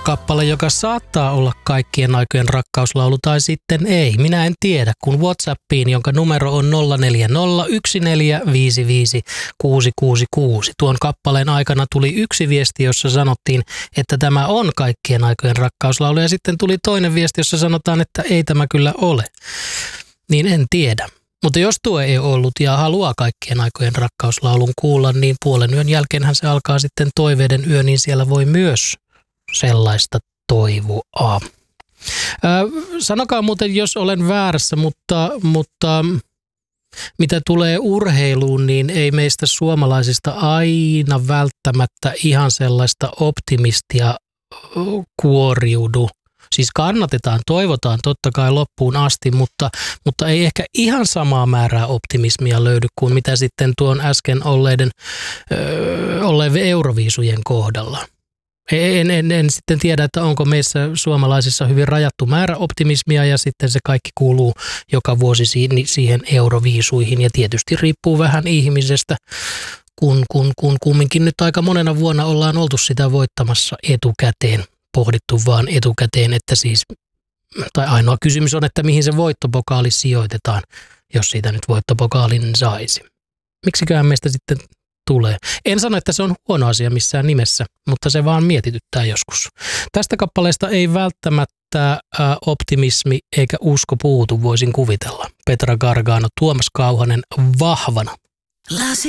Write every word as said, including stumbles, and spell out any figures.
kappale, joka saattaa olla kaikkien aikojen rakkauslaulu tai sitten ei. Minä en tiedä, kun WhatsAppiin, jonka numero on nolla neljä nolla yksi neljä viisi viisi kuusi kuusi kuusi. Tuon kappaleen aikana tuli yksi viesti, jossa sanottiin, että tämä on kaikkien aikojen rakkauslaulu, ja sitten tuli toinen viesti, jossa sanotaan, että ei tämä kyllä ole. Niin en tiedä. Mutta jos tuo ei ollut ja haluaa kaikkien aikojen rakkauslaulun kuulla, niin puolen yön jälkeenhän se alkaa sitten toiveiden yö, niin siellä voi myös sellaista toivoa. Ää, sanokaa muuten, jos olen väärässä, mutta, mutta mitä tulee urheiluun, niin ei meistä suomalaisista aina välttämättä ihan sellaista optimistia kuoriudu. Siis kannatetaan, toivotaan totta kai loppuun asti, mutta, mutta ei ehkä ihan samaa määrää optimismia löydy kuin mitä sitten tuon äsken olleiden, öö, olleiden euroviisujen kohdalla. En, en, en sitten tiedä, että onko meissä suomalaisissa hyvin rajattu määrä optimismia ja sitten se kaikki kuuluu joka vuosi siihen euroviisuihin ja tietysti riippuu vähän ihmisestä, kun, kun, kun kumminkin nyt aika monena vuonna ollaan oltu sitä voittamassa etukäteen. Pohdittu vaan etukäteen, että siis, tai ainoa kysymys on, että mihin se voittopokaali sijoitetaan, jos siitä nyt voittopokaalin saisi. Miksiköhän meistä sitten tulee? En sano, että se on huono asia missään nimessä, mutta se vaan mietityttää joskus. Tästä kappaleesta ei välttämättä optimismi eikä usko puutu, voisin kuvitella. Petra Gargano, Tuomas Kauhanen vahvana. Lasi.